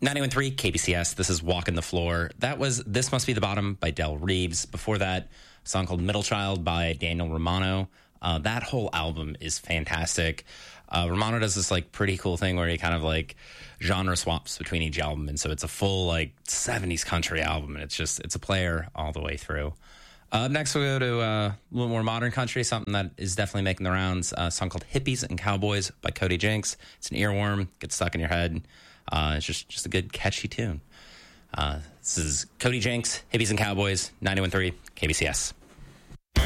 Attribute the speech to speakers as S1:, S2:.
S1: 91.3 KBCS. This is Walking the Floor. That was This Must Be the Bottom by Del Reeves. Before that, a song called Middle Child by Daniel Romano. That whole album is fantastic. Romano does this like pretty cool thing where he kind of like genre swaps between each album, and so it's a full like 70s country album, and it's a player all the way through. Next we'll go to a little more modern country, something that is definitely making the rounds. A song called Hippies and Cowboys by Cody Jinks. It's an earworm, gets stuck in your head. It's just a good catchy tune. This is Cody Jinks, Hippies and Cowboys, 91.3 KBCS.